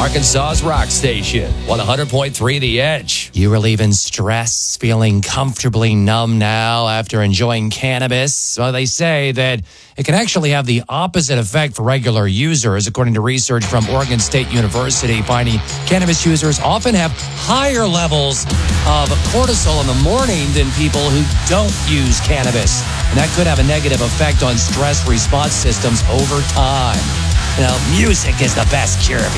Arkansas's rock station, 100.3 The Edge. You relieving stress, feeling comfortably numb now after enjoying cannabis? Well, they say that it can actually have the opposite effect for regular users, according to research from Oregon State University, finding cannabis users often have higher levels of cortisol in the morning than people who don't use cannabis. And that could have a negative effect on stress response systems over time. You know, music is the best cure.